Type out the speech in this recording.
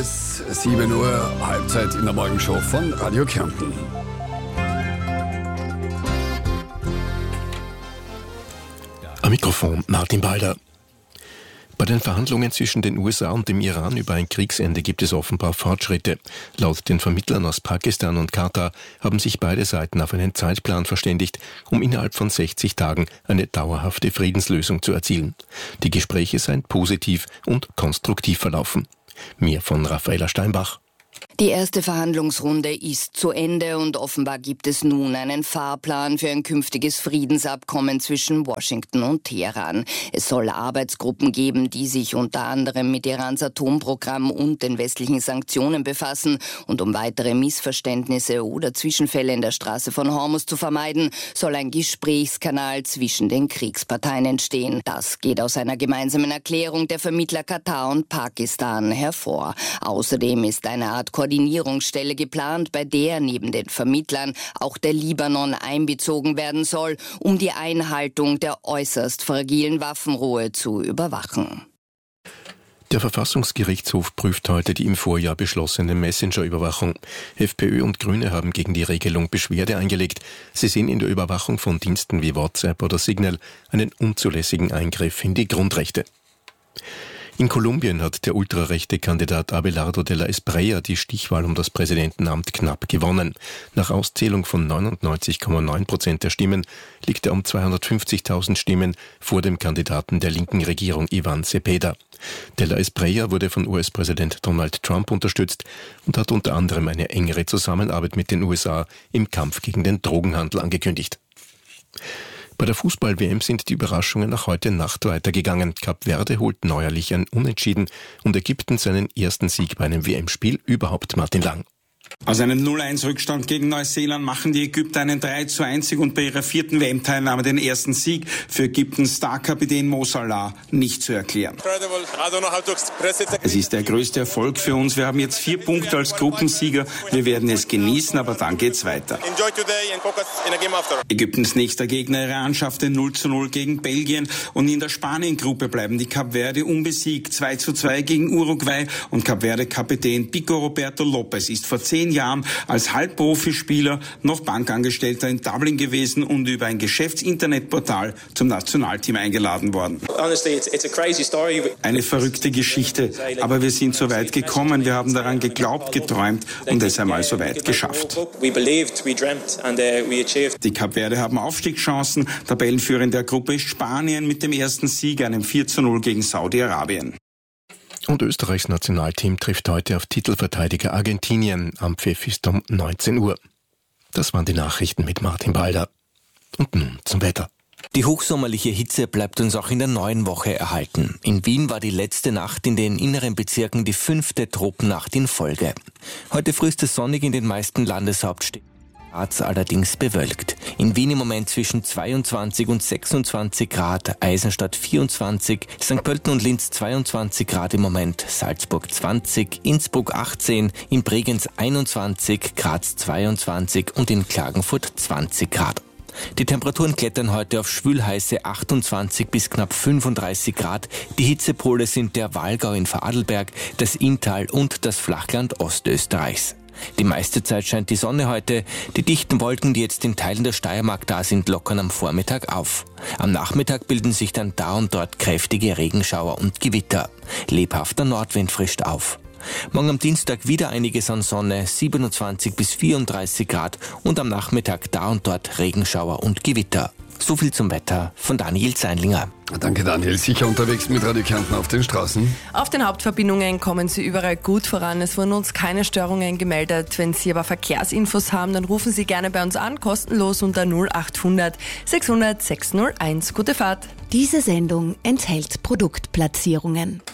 es 7 Uhr, Halbzeit in der Morgenshow von Radio Kärnten. Am Mikrofon Martin Balder. Bei den Verhandlungen zwischen den USA und dem Iran über ein Kriegsende gibt es offenbar Fortschritte. Laut den Vermittlern aus Pakistan und Katar haben sich beide Seiten auf einen Zeitplan verständigt, um innerhalb von 60 Tagen eine dauerhafte Friedenslösung zu erzielen. Die Gespräche seien positiv und konstruktiv verlaufen. Mehr von Raffaella Steinbach. Die erste Verhandlungsrunde ist zu Ende und offenbar gibt es nun einen Fahrplan für ein künftiges Friedensabkommen zwischen Washington und Teheran. Es soll Arbeitsgruppen geben, die sich unter anderem mit Irans Atomprogramm und den westlichen Sanktionen befassen. Und um weitere Missverständnisse oder Zwischenfälle in der Straße von Hormuz zu vermeiden, soll ein Gesprächskanal zwischen den Kriegsparteien entstehen. Das geht aus einer gemeinsamen Erklärung der Vermittler Katar und Pakistan hervor. Außerdem ist eine Art Koordinierungsstelle geplant, bei der neben den Vermittlern auch der Libanon einbezogen werden soll, um die Einhaltung der äußerst fragilen Waffenruhe zu überwachen. Der Verfassungsgerichtshof prüft heute die im Vorjahr beschlossene Messenger-Überwachung. FPÖ und Grüne haben gegen die Regelung Beschwerde eingelegt. Sie sehen in der Überwachung von Diensten wie WhatsApp oder Signal einen unzulässigen Eingriff in die Grundrechte. In Kolumbien hat der ultrarechte Kandidat Abelardo de la Espriella die Stichwahl um das Präsidentenamt knapp gewonnen. Nach Auszählung von 99,9% der Stimmen liegt er um 250.000 Stimmen vor dem Kandidaten der linken Regierung Iván Cepeda. De la Espriella wurde von US-Präsident Donald Trump unterstützt und hat unter anderem eine engere Zusammenarbeit mit den USA im Kampf gegen den Drogenhandel angekündigt. Bei der Fußball-WM sind die Überraschungen nach heute Nacht weitergegangen. Kap Verde holt neuerlich ein Unentschieden und Ägypten seinen ersten Sieg bei einem WM-Spiel überhaupt. Martin Lang. Aus einem 0-1-Rückstand gegen Neuseeland machen die Ägypter einen 3:1 und bei ihrer 4. WM-Teilnahme den ersten Sieg. Für Ägyptens Star-Kapitän Mo Salah nicht zu erklären. Es ist der größte Erfolg für uns. Wir haben jetzt 4 Punkte als Gruppensieger. Wir werden es genießen, aber dann geht's weiter. Ägyptens nächster Gegner Iran schaffte 0:0 gegen Belgien und in der Spanien-Gruppe bleiben die Kap Verde unbesiegt. 2:2 gegen Uruguay und Kap Verde-Kapitän Pico Roberto Lopez ist vor 10 Jahren als Halbprofispieler noch Bankangestellter in Dublin gewesen und über ein Geschäftsinternetportal zum Nationalteam eingeladen worden. Eine verrückte Geschichte, aber wir sind so weit gekommen, wir haben daran geglaubt, geträumt und es einmal so weit geschafft. Die Kap Verde haben Aufstiegschancen, Tabellenführer in der Gruppe ist Spanien mit dem ersten Sieg, einem 4:0 gegen Saudi-Arabien. Und Österreichs Nationalteam trifft heute auf Titelverteidiger Argentinien. Am Pfiff ist um 19 Uhr. Das waren die Nachrichten mit Martin Balder. Und nun zum Wetter. Die hochsommerliche Hitze bleibt uns auch in der neuen Woche erhalten. In Wien war die letzte Nacht in den inneren Bezirken die 5. Tropennacht in Folge. Heute früh ist es sonnig in den meisten Landeshauptstädten. Allerdings bewölkt. In Wien im Moment zwischen 22 und 26 Grad, Eisenstadt 24, St. Pölten und Linz 22 Grad im Moment, Salzburg 20, Innsbruck 18, in Bregenz 21, Graz 22 und in Klagenfurt 20 Grad. Die Temperaturen klettern heute auf schwülheiße 28 bis knapp 35 Grad. Die Hitzepole sind der Wallgau in Vorarlberg, das Inntal und das Flachland Ostösterreichs. Die meiste Zeit scheint die Sonne heute. Die dichten Wolken, die jetzt in Teilen der Steiermark da sind, lockern am Vormittag auf. Am Nachmittag bilden sich dann da und dort kräftige Regenschauer und Gewitter. Lebhafter Nordwind frischt auf. Morgen am Dienstag wieder einiges an Sonne, 27 bis 34 Grad und am Nachmittag da und dort Regenschauer und Gewitter. So viel zum Wetter von Daniel Zeinlinger. Danke Daniel. Sicher unterwegs mit Radio Kärnten auf den Straßen? Auf den Hauptverbindungen kommen Sie überall gut voran. Es wurden uns keine Störungen gemeldet. Wenn Sie aber Verkehrsinfos haben, dann rufen Sie gerne bei uns an, kostenlos unter 0800 600 601. Gute Fahrt. Diese Sendung enthält Produktplatzierungen.